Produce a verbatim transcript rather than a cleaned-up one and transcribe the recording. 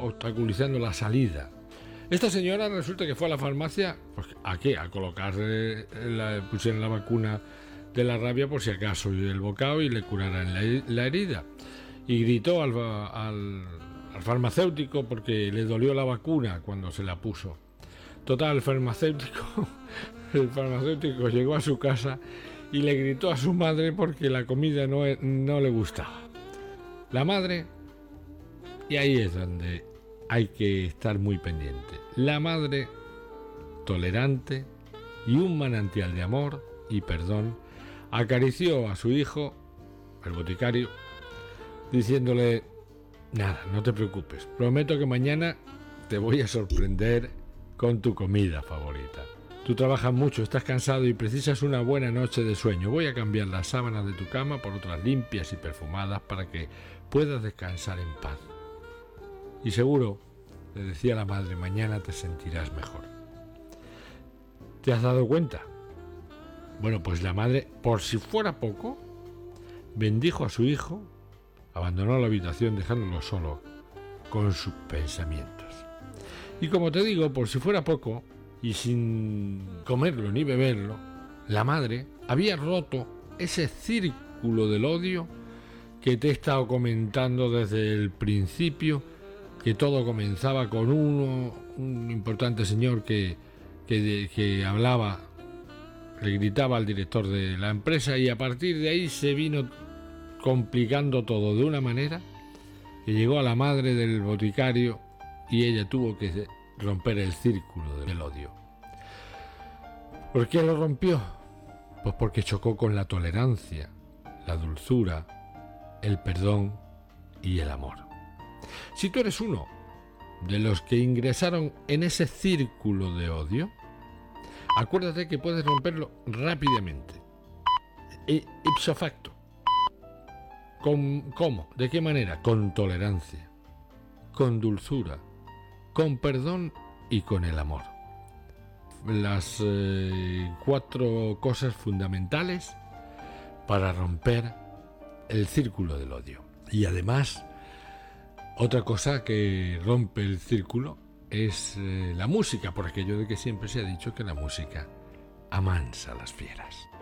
obstaculizando la salida. Esta señora resulta que fue a la farmacia, pues, ¿a qué? A colocarle, la, pusieron la vacuna de la rabia por si acaso y el bocado y le curaran la, la herida. Y gritó al, al, al farmacéutico porque le dolió la vacuna cuando se la puso. Total, el farmacéutico, el farmacéutico llegó a su casa y le gritó a su madre porque la comida no, no le gustaba. La madre, y ahí es donde hay que estar muy pendiente. La madre, tolerante y un manantial de amor y perdón, acarició a su hijo, el boticario, diciéndole: nada, no te preocupes, prometo que mañana te voy a sorprender con tu comida favorita. Tú trabajas mucho, estás cansado y precisas una buena noche de sueño. Voy a cambiar las sábanas de tu cama por otras limpias y perfumadas para que puedas descansar en paz. Y seguro, le decía la madre, mañana te sentirás mejor. ¿Te has dado cuenta? Bueno, pues la madre, por si fuera poco, bendijo a su hijo, abandonó la habitación dejándolo solo con sus pensamientos. Y como te digo, por si fuera poco, y sin comerlo ni beberlo, la madre había roto ese círculo del odio que te he estado comentando desde el principio, que todo comenzaba con uno, un importante señor que, que, que hablaba, le gritaba al director de la empresa, y a partir de ahí se vino complicando todo de una manera que llegó a la madre del boticario y ella tuvo que romper el círculo del odio. ¿Por qué lo rompió? Pues porque chocó con la tolerancia, la dulzura, el perdón y el amor. Si tú eres uno de los que ingresaron en ese círculo de odio, acuérdate que puedes romperlo rápidamente, ipso facto. ¿Con, ¿Cómo? ¿De qué manera? Con tolerancia, con dulzura, con perdón y con el amor. Las eh, cuatro cosas fundamentales para romper el círculo del odio. Y además, otra cosa que rompe el círculo es eh, la música, por aquello de que siempre se ha dicho que la música amansa a las fieras.